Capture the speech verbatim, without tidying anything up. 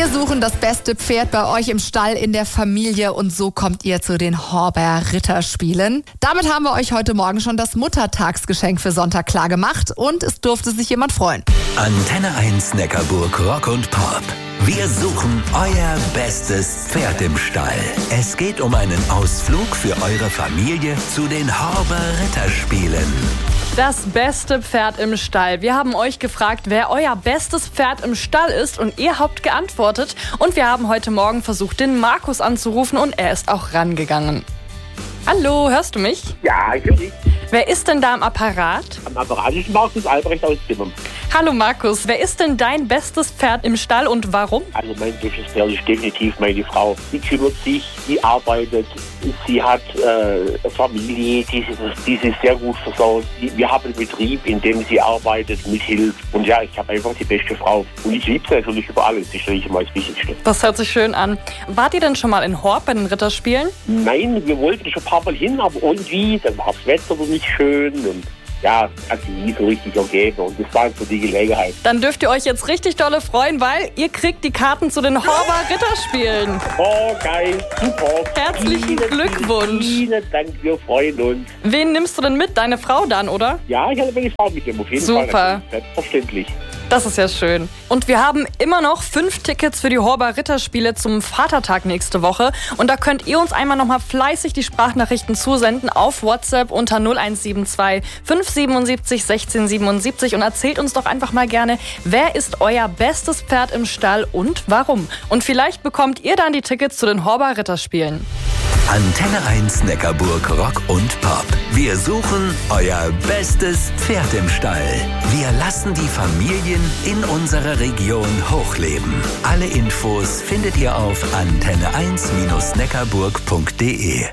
Wir suchen das beste Pferd bei euch im Stall, in der Familie, und so kommt ihr zu den Horber-Ritterspielen. Damit haben wir euch heute Morgen schon das Muttertagsgeschenk für Sonntag klar gemacht und es durfte sich jemand freuen. Antenne eins Neckarburg Rock und Pop. Wir suchen euer bestes Pferd im Stall. Es geht um einen Ausflug für eure Familie zu den Horber-Ritterspielen. Das beste Pferd im Stall. Wir haben euch gefragt, wer euer bestes Pferd im Stall ist, und ihr habt geantwortet. Und wir haben heute Morgen versucht, den Markus anzurufen, und er ist auch rangegangen. Hallo, hörst du mich? Ja, ich höre dich. Wer ist denn da am Apparat? Am Apparat ist Markus Albrecht aus Zimmern. Hallo Markus, wer ist denn dein bestes Pferd im Stall und warum? Also mein bestes Pferd ist definitiv meine Frau. Sie kümmert sich, sie arbeitet, sie hat äh, eine Familie, die, die ist sehr gut versorgt. Wir haben einen Betrieb, in dem sie arbeitet, mithilft. Und ja, ich habe einfach die beste Frau. Und ich liebe sie natürlich über alles. Das stelle ich immer als Wichtigste. Das hört sich schön an. Wart ihr denn schon mal in Horb bei den Ritterspielen? Nein, wir wollten schon ein paar Mal hin, aber irgendwie, dann war das Wetter nicht schön und ja, hat sich nie so richtig ergeben, und das war so die Gelegenheit. Dann dürft ihr euch jetzt richtig dolle freuen, weil ihr kriegt die Karten zu den Horber-Ritterspielen. Oh, geil, super. Herzlichen vielen, Glückwunsch. Vielen Dank, wir freuen uns. Wen nimmst du denn mit? Deine Frau dann, oder? Ja, ich hatte meine Frau mit dem, auf jeden Super. Fall. Selbstverständlich. Das ist ja schön. Und wir haben immer noch fünf Tickets für die Horber-Ritterspiele zum Vatertag nächste Woche. Und da könnt ihr uns einmal nochmal fleißig die Sprachnachrichten zusenden auf WhatsApp unter null eins sieben zwei fünf siebenundsiebzig sechzehn siebenundsiebzig und erzählt uns doch einfach mal gerne, wer ist euer bestes Pferd im Stall und warum? Und vielleicht bekommt ihr dann die Tickets zu den Horber-Ritterspielen. Antenne eins Neckarburg Rock und Pop. Wir suchen euer bestes Pferd im Stall. Wir lassen die Familien in unserer Region hochleben. Alle Infos findet ihr auf antenne eins Neckarburg punkt de.